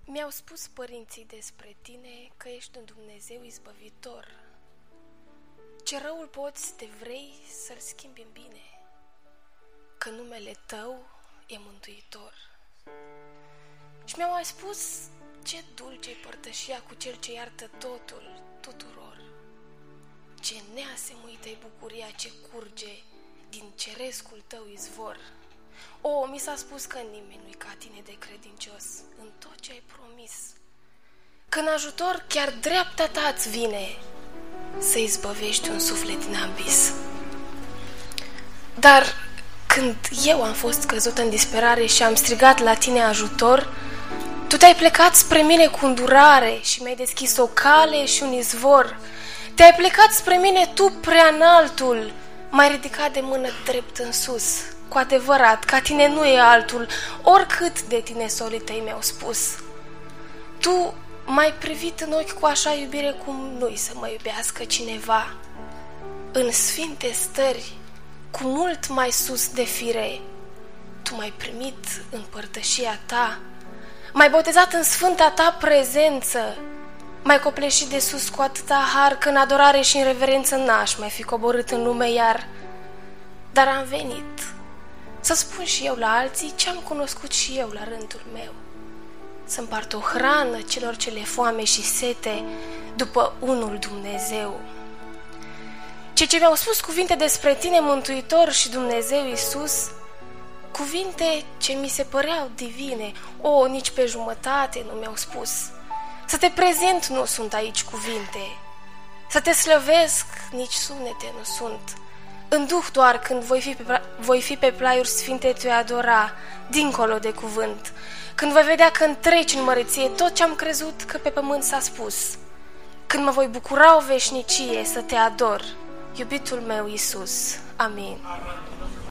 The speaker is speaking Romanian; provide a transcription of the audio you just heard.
Mi-au spus părinții despre tine că ești un Dumnezeu izbăvitor. Ce răul poți de vrei să-l schimbi în bine, că numele tău e mântuitor. Și mi-au mai spus ce dulce-i părtășia cu cel ce iartă totul tuturor. Ce neasemuită-i bucuria ce curge din cerescul tău izvor. O, mi s-a spus că nimeni nu-i ca tine de credincios în tot ce ai promis, că în ajutor chiar dreapta ta-ți vine să izbăvești un suflet din abis. Dar când eu am fost căzut în disperare și am strigat la tine ajutor, tu te-ai plecat spre mine cu îndurare și mi-ai deschis o cale și un izvor. Te-ai plecat spre mine tu prea înaltul, m-ai ridicat de mână drept în sus. Cu adevărat, ca tine nu e altul, oricât de tine solii tăi mi-au spus. Tu m-ai privit în ochi cu așa iubire cum nu-i să mă iubească cineva. În sfinte stări, cu mult mai sus de fire, tu m-ai primit în părtășia ta, m-ai botezat în sfânta ta prezență, m-ai copleșit de sus cu atâta har că în adorare și în reverență n-aș mai fi coborât în lume iar. Dar am venit să spun și eu la alții ce am cunoscut și eu la rândul meu, să împart o hrană celor ce le foame și sete după unul Dumnezeu. Cei ce mi-au spus cuvinte despre tine, Mântuitor și Dumnezeu Iisus, cuvinte ce mi se păreau divine, nici pe jumătate nu mi-au spus. Să te prezint nu sunt aici cuvinte, să te slăvesc nici sunete nu sunt. În duh doar când voi fi pe plaiuri sfinte te adora, dincolo de cuvânt, când voi vedea că întreci în măreție tot ce am crezut că pe pământ s-a spus, când mă voi bucura o veșnicie să te ador, iubitul meu Iisus. Amin.